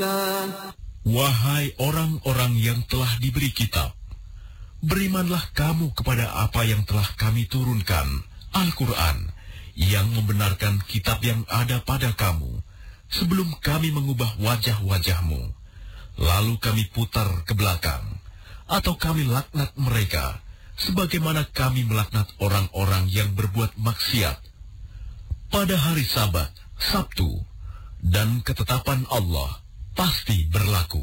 Wahai orang-orang yang telah diberi kitab, berimanlah kamu kepada apa yang telah kami turunkan, Al-Quran, yang membenarkan kitab yang ada pada kamu, sebelum kami mengubah wajah-wajahmu, lalu kami putar ke belakang, atau kami laknat mereka, sebagaimana kami melaknat orang-orang yang berbuat maksiat. Pada hari Sabat, Sabtu, dan ketetapan Allah pasti berlaku.